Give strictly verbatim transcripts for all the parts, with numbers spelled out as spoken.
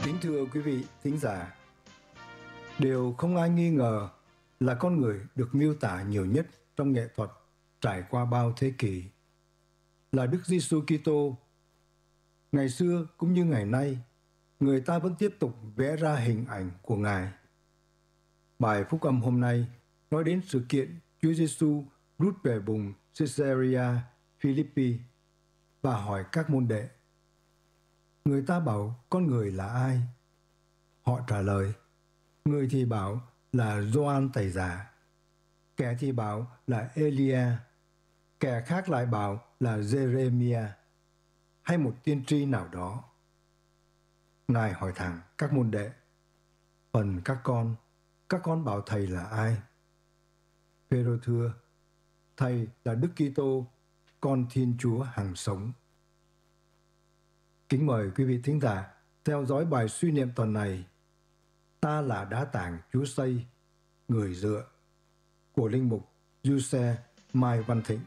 Kính thưa quý vị thính giả, điều không ai nghi ngờ là con người được miêu tả nhiều nhất trong nghệ thuật trải qua bao thế kỷ là Đức Giêsu Kitô. Ngày xưa cũng như ngày nay, người ta vẫn tiếp tục vẽ ra hình ảnh của Ngài. Bài phúc âm hôm nay nói đến sự kiện Chúa Giêsu rút về vùng Caesarea Philippi và hỏi các môn đệ: người ta bảo con người là ai? Họ trả lời: người thì bảo là Gioan Tẩy Giả, kẻ thì bảo là Elia, kẻ khác lại bảo là Giê-rê-mi-a hay một tiên tri nào đó. Ngài hỏi thẳng các môn đệ: phần các con, các con bảo thầy là ai? Phêrô thưa: thầy là Đức Kitô, con Thiên Chúa hằng sống. Kính mời quý vị thính giả theo dõi bài suy niệm tuần này: Ta là đá tảng Chúa xây, người dựa, của linh mục Giuse Mai Văn Thịnh.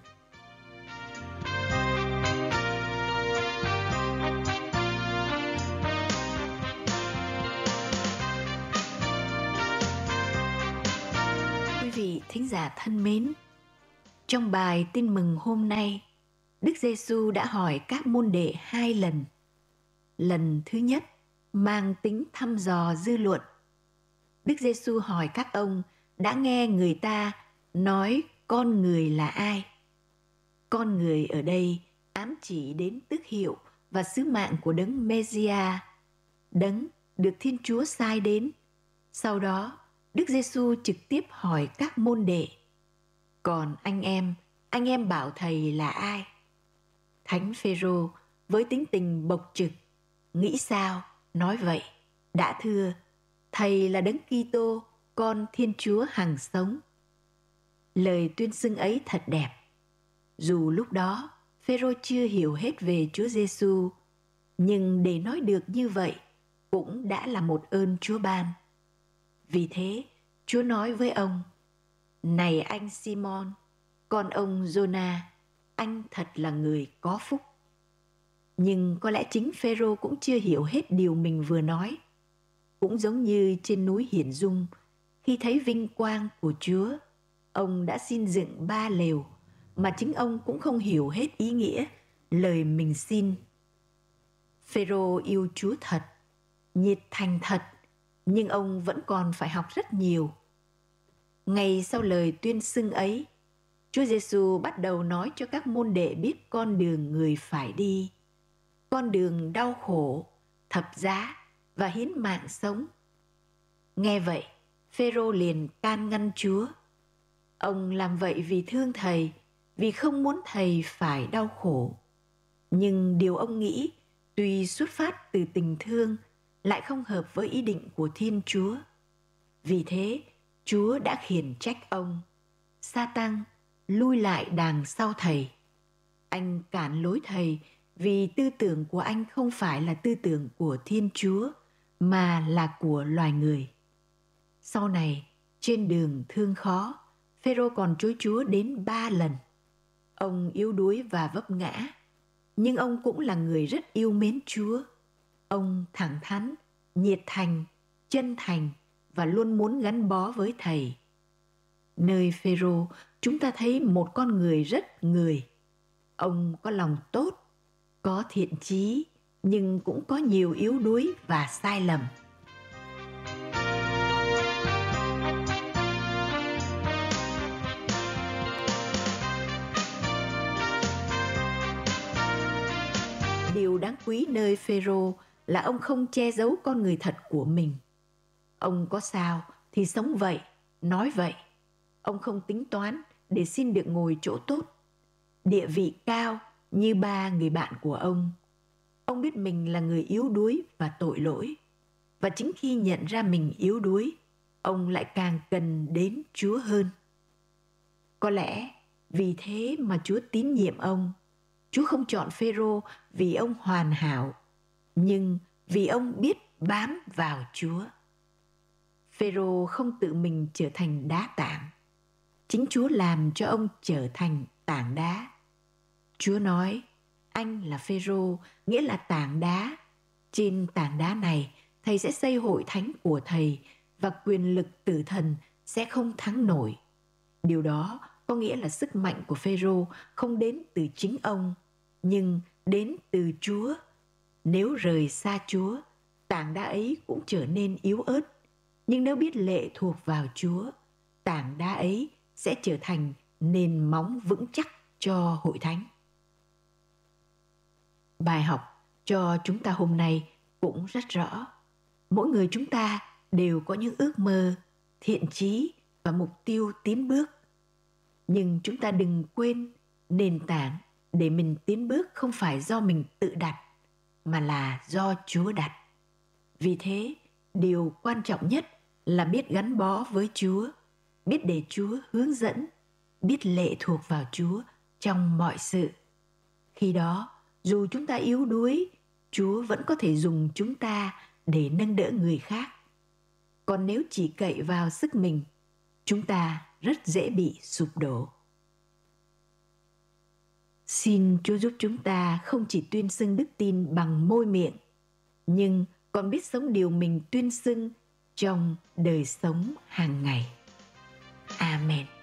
Quý vị thính giả thân mến, trong bài tin mừng hôm nay, Đức Giêsu đã hỏi các môn đệ hai lần. Lần thứ nhất mang tính thăm dò dư luận. Đức Giêsu hỏi các ông đã nghe người ta nói con người là ai. Con người ở đây ám chỉ đến tước hiệu và sứ mạng của đấng Mê-si-a, đấng được Thiên Chúa sai đến. Sau đó, Đức Giêsu trực tiếp hỏi các môn đệ: còn anh em, anh em bảo thầy là ai? Thánh Phêrô với tính tình bộc trực, nghĩ sao nói vậy, đã thưa: thầy là đấng Kitô, con Thiên Chúa hằng sống. Lời tuyên xưng ấy thật đẹp. Dù lúc đó Phêrô chưa hiểu hết về Chúa Giêsu, nhưng để nói được như vậy cũng đã là một ơn Chúa ban. Vì thế, Chúa nói với ông: này anh Simon, con ông Giô-na, anh thật là người có phúc. Nhưng có lẽ chính Phêrô cũng chưa hiểu hết điều mình vừa nói. Cũng giống như trên núi Hiển Dung, khi thấy vinh quang của Chúa, ông đã xin dựng ba lều, mà chính ông cũng không hiểu hết ý nghĩa lời mình xin. Phêrô yêu Chúa thật, nhiệt thành thật, nhưng ông vẫn còn phải học rất nhiều. Ngay sau lời tuyên xưng ấy, Chúa Giêsu bắt đầu nói cho các môn đệ biết con đường người phải đi, con đường đau khổ, thập giá và hiến mạng sống. Nghe vậy, Phêrô liền can ngăn Chúa. Ông làm vậy vì thương thầy, vì không muốn thầy phải đau khổ. Nhưng điều ông nghĩ, tuy xuất phát từ tình thương, lại không hợp với ý định của Thiên Chúa. Vì thế, Chúa đã khiển trách ông: Sa-tăng, lui lại đằng sau thầy. Anh cản lối thầy vì tư tưởng của anh không phải là tư tưởng của Thiên Chúa, mà là của loài người. Sau này, trên đường thương khó, Phêrô còn chối Chúa đến ba lần. Ông yếu đuối và vấp ngã, nhưng ông cũng là người rất yêu mến Chúa. Ông thẳng thắn, nhiệt thành, chân thành và luôn muốn gắn bó với thầy. Nơi Phêrô, chúng ta thấy một con người rất người. Ông có lòng tốt, có thiện chí, nhưng cũng có nhiều yếu đuối và sai lầm. Điều đáng quý nơi Phêrô là ông không che giấu con người thật của mình. Ông có sao thì sống vậy, nói vậy. Ông không tính toán để xin được ngồi chỗ tốt, địa vị cao như ba người bạn của ông. Ông biết mình là người yếu đuối và tội lỗi. Và chính khi nhận ra mình yếu đuối, ông lại càng cần đến Chúa hơn. Có lẽ vì thế mà Chúa tín nhiệm ông. Chúa không chọn Phêrô vì ông hoàn hảo, nhưng vì ông biết bám vào Chúa. Phêrô không tự mình trở thành đá tảng. Chính Chúa làm cho ông trở thành tảng đá. Chúa nói: anh là Phêrô, nghĩa là tảng đá. Trên tảng đá này, Thầy sẽ xây hội thánh của Thầy và quyền lực tử thần sẽ không thắng nổi. Điều đó có nghĩa là sức mạnh của Phêrô không đến từ chính ông, nhưng đến từ Chúa. Nếu rời xa Chúa, tảng đá ấy cũng trở nên yếu ớt. Nhưng nếu biết lệ thuộc vào Chúa, tảng đá ấy sẽ trở thành nền móng vững chắc cho hội thánh. Bài học cho chúng ta hôm nay cũng rất rõ. Mỗi người chúng ta đều có những ước mơ, thiện chí và mục tiêu tiến bước. Nhưng chúng ta đừng quên nền tảng để mình tiến bước không phải do mình tự đặt, mà là do Chúa đặt. Vì thế, điều quan trọng nhất là biết gắn bó với Chúa, biết để Chúa hướng dẫn, biết lệ thuộc vào Chúa trong mọi sự. Khi đó, dù chúng ta yếu đuối, Chúa vẫn có thể dùng chúng ta để nâng đỡ người khác. Còn nếu chỉ cậy vào sức mình, chúng ta rất dễ bị sụp đổ. Xin Chúa giúp chúng ta không chỉ tuyên xưng đức tin bằng môi miệng, nhưng còn biết sống điều mình tuyên xưng trong đời sống hàng ngày. Amen.